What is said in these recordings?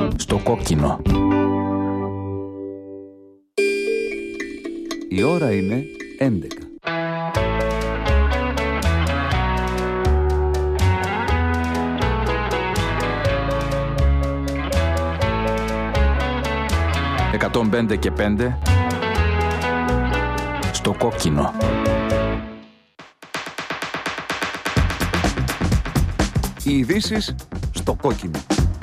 Στο κόκκινο. Η ώρα είναι 11. «105 και 5» στο κόκκινο. Οι ειδήσεις στο κόκκινο.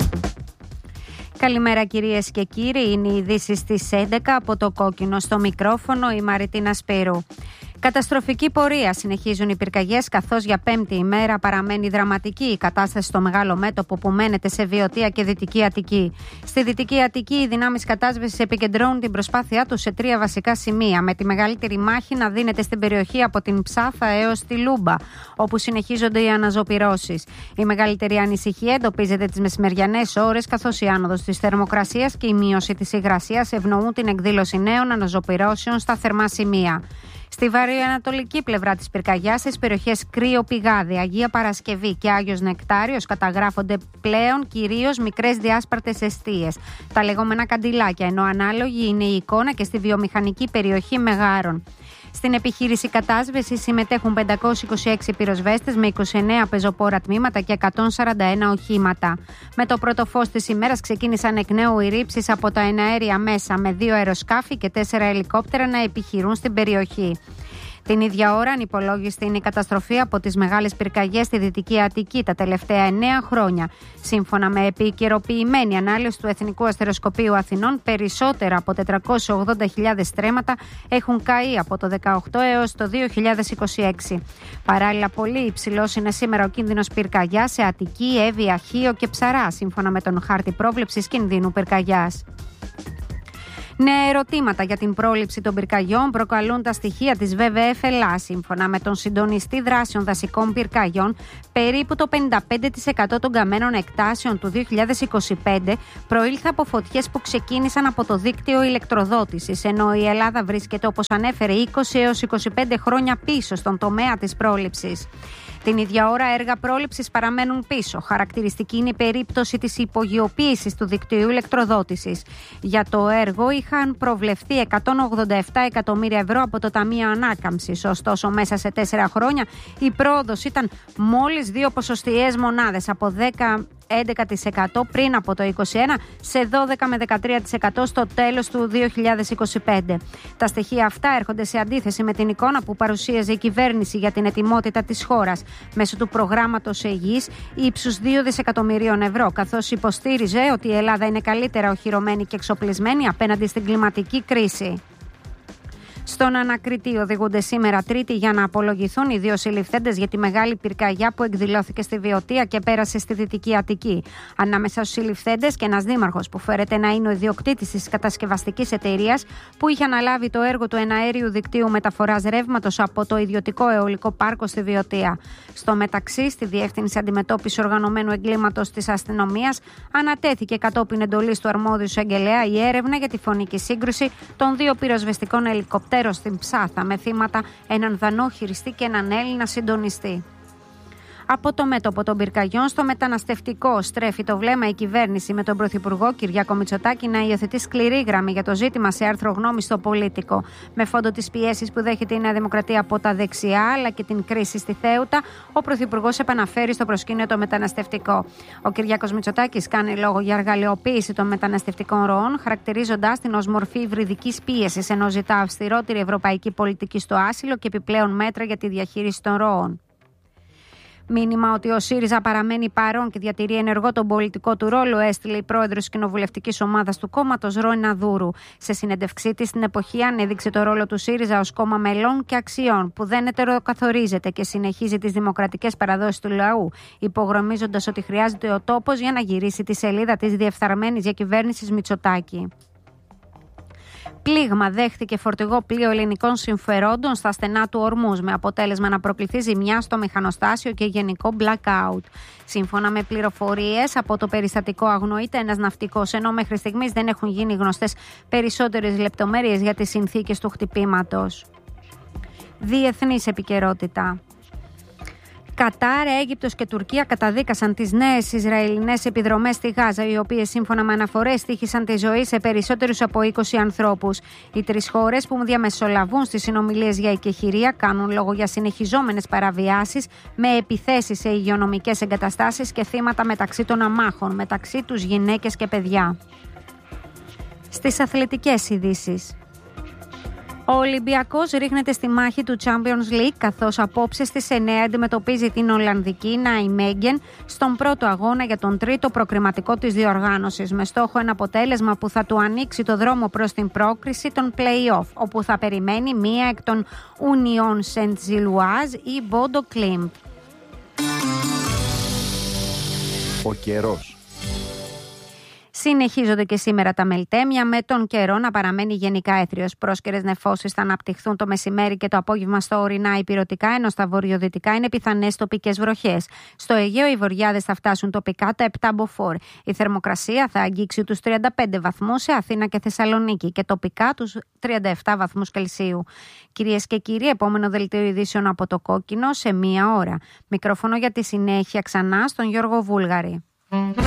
Καλημέρα κυρίες και κύριοι, είναι οι ειδήσεις στις 11 από το κόκκινο. Στο μικρόφωνο η Μαριτίνα Σπύρου. Καταστροφική πορεία συνεχίζουν οι πυρκαγιές, καθώς για πέμπτη ημέρα παραμένει δραματική η κατάσταση στο μεγάλο μέτωπο που μένεται σε Βιωτία και Δυτική Αττική. Στη Δυτική Αττική, οι δυνάμεις κατάσβεσης επικεντρώνουν την προσπάθειά τους σε 3 βασικά σημεία, με τη μεγαλύτερη μάχη να δίνεται στην περιοχή από την Ψάθα έως τη Λούμπα, όπου συνεχίζονται οι αναζωπυρώσεις. Η μεγαλύτερη ανησυχία εντοπίζεται τις μεσημεριανές ώρες, καθώς η άνοδος της θερμοκρασίας και η μείωση της υγρασίας ευνοούν την εκδήλωση νέων αναζωπυρώσεων στα θερμά σημεία. Στη βορειοανατολική πλευρά της πυρκαγιάς, στις περιοχές Κρύο Πηγάδι, Αγία Παρασκευή και Άγιος Νεκτάριος, καταγράφονται πλέον κυρίως μικρές διάσπαρτες εστίες, τα λεγόμενα καντιλάκια, ενώ ανάλογη είναι η εικόνα και στη βιομηχανική περιοχή Μεγάρων. Στην επιχείρηση κατάσβεσης συμμετέχουν 526 πυροσβέστες με 29 πεζοπόρα τμήματα και 141 οχήματα. Με το πρώτο φως της ημέρας ξεκίνησαν εκ νέου οι ρήψεις από τα εναέρια μέσα, με 2 αεροσκάφη και 4 ελικόπτερα να επιχειρούν στην περιοχή. Την ίδια ώρα, ανυπολόγιστη είναι η καταστροφή από τις μεγάλες πυρκαγιές στη Δυτική Αττική τα τελευταία 9 χρόνια. Σύμφωνα με επικαιροποιημένη ανάλυση του Εθνικού Αστεροσκοπείου Αθηνών, περισσότερα από 480.000 στρέμματα έχουν καεί από το 2018 έως το 2026. Παράλληλα, πολύ υψηλός είναι σήμερα ο κίνδυνος πυρκαγιάς σε Αττική, Εύβοια, Χίο και Ψαρά, σύμφωνα με τον χάρτη πρόβλεψης κινδύνου πυρκαγιάς. Νέα ερωτήματα για την πρόληψη των πυρκαγιών προκαλούν τα στοιχεία της WWF Ελλάς. Σύμφωνα με τον συντονιστή δράσεων δασικών πυρκαγιών, περίπου το 55% των καμένων εκτάσεων του 2025 προήλθε από φωτιές που ξεκίνησαν από το δίκτυο ηλεκτροδότησης, ενώ η Ελλάδα βρίσκεται, όπως ανέφερε, 20 έως 25 χρόνια πίσω στον τομέα της πρόληψης. Την ίδια ώρα, έργα πρόληψης παραμένουν πίσω. Χαρακτηριστική είναι η περίπτωση της υπογειοποίησης του δικτύου ηλεκτροδότησης. Για το έργο είχαν προβλεφθεί 187 εκατομμύρια ευρώ από το Ταμείο Ανάκαμψης. Ωστόσο, μέσα σε 4 χρόνια η πρόοδος ήταν μόλις 2 ποσοστιαίες μονάδες, από 11% πριν από το 2021 σε 12 με 13% στο τέλος του 2025. Τα στοιχεία αυτά έρχονται σε αντίθεση με την εικόνα που παρουσίαζε η κυβέρνηση για την ετοιμότητα της χώρας μέσω του προγράμματος ΕΓΙΣ ύψους 2 δισεκατομμυρίων ευρώ, καθώς υποστήριζε ότι η Ελλάδα είναι καλύτερα οχυρωμένη και εξοπλισμένη απέναντι στην κλιματική κρίση. Στον ανακριτή οδηγούνται σήμερα Τρίτη για να απολογηθούν οι 2 συλληφθέντες για τη μεγάλη πυρκαγιά που εκδηλώθηκε στη Βιωτία και πέρασε στη Δυτική Αττική. Ανάμεσα στους συλληφθέντες και ένας δήμαρχος που φέρεται να είναι ο ιδιοκτήτης της κατασκευαστικής εταιρείας που είχε αναλάβει το έργο του εναέριου δικτύου μεταφοράς ρεύματος από το ιδιωτικό αιωλικό πάρκο στη Βιωτία. Στο μεταξύ, στη Διεύθυνση Αντιμετώπισης Οργανωμένου Εγκλήματος της Αστυνομίας ανατέθηκε κατόπιν εντολής του αρμόδιου εισαγγελέα η έρευνα για τη φωνική σύγκρουση των 2 πυροσβεστικών ελικοπτέρων στην Ψάθα, με θύματα έναν Δανό χειριστή και έναν Έλληνα συντονιστή. Από το μέτωπο των πυρκαγιών στο μεταναστευτικό στρέφει το βλέμμα η κυβέρνηση, με τον Πρωθυπουργό Κυριάκο Μητσοτάκη να υιοθετεί σκληρή γραμμή για το ζήτημα σε άρθρο γνώμης στο Πολίτικο. Με φόντο τις πιέσεις που δέχεται η Νέα Δημοκρατία από τα δεξιά, αλλά και την κρίση στη Θέουτα, ο Πρωθυπουργός επαναφέρει στο προσκήνιο το μεταναστευτικό. Ο Κυριάκος Μητσοτάκης κάνει λόγο για εργαλειοποίηση των μεταναστευτικών ροών, χαρακτηρίζοντας την ως μορφή υβριδικής πίεσης, ενώ ζητά αυστηρότερη ευρωπαϊκή πολιτική στο άσυλο και επιπλέον μέτρα για τη διαχείριση των ροών. Μήνυμα ότι ο ΣΥΡΙΖΑ παραμένει παρόν και διατηρεί ενεργό τον πολιτικό του ρόλο έστειλε η πρόεδρος της κοινοβουλευτικής ομάδας του κόμματος, Ρώνα Δούρου. Σε συνέντευξή της στην Εποχή ανέδειξε το ρόλο του ΣΥΡΙΖΑ ως κόμμα μελών και αξιών που δεν ετεροκαθορίζεται και συνεχίζει τις δημοκρατικές παραδόσεις του λαού, υπογραμμίζοντας ότι χρειάζεται ο τόπος για να γυρίσει τη σελίδα της διεφθαρμένης διακυβέρνησης Μητσοτάκη. Πλήγμα δέχτηκε φορτηγό πλοίο ελληνικών συμφερόντων στα στενά του Ορμούζ, με αποτέλεσμα να προκληθεί ζημιά στο μηχανοστάσιο και γενικό blackout. Σύμφωνα με πληροφορίες από το περιστατικό, αγνοείται ένας ναυτικός, ενώ μέχρι στιγμής δεν έχουν γίνει γνωστές περισσότερες λεπτομέρειες για τις συνθήκες του χτυπήματος. Διεθνής επικαιρότητα. Κατάρ, Αίγυπτος και Τουρκία καταδίκασαν τις νέες Ισραηλινές επιδρομές στη Γάζα, οι οποίες σύμφωνα με αναφορές στοίχησαν τη ζωή σε περισσότερους από 20 ανθρώπους. Οι τρεις χώρες που διαμεσολαβούν στις συνομιλίες για εκεχηρία κάνουν λόγο για συνεχιζόμενες παραβιάσεις με επιθέσεις σε υγειονομικές εγκαταστάσεις και θύματα μεταξύ των αμάχων, μεταξύ τους γυναίκες και παιδιά. Στις αθλητικές ειδήσεις. Ο Ολυμπιακός ρίχνεται στη μάχη του Champions League, καθώς απόψε στις 9 αντιμετωπίζει την Ολλανδική Νάιμέγγεν στον πρώτο αγώνα για τον τρίτο προκριματικό της διοργάνωσης, με στόχο ένα αποτέλεσμα που θα του ανοίξει το δρόμο προς την πρόκριση των play-off, όπου θα περιμένει μία εκ των Union Saint-Gilloise ή Bodo Glimt. Ο καιρός. Συνεχίζονται και σήμερα τα μελτέμια, με τον καιρό να παραμένει γενικά έθριος. Πρόσκαιρες νεφώσεις θα αναπτυχθούν το μεσημέρι και το απόγευμα στα ορεινά υπηρετικά, ενώ στα βορειοδυτικά είναι πιθανές τοπικές βροχές. Στο Αιγαίο οι βοριάδες θα φτάσουν τοπικά τα 7 μποφόρ. Η θερμοκρασία θα αγγίξει τους 35 βαθμούς σε Αθήνα και Θεσσαλονίκη και τοπικά τους 37 βαθμούς Κελσίου. Κυρίες και κύριοι, επόμενο δελτίο ειδήσεων από το Κόκκινο σε 1 ώρα. Μικρόφωνο για τη συνέχεια ξανά στον Γιώργο Βούλγαρη.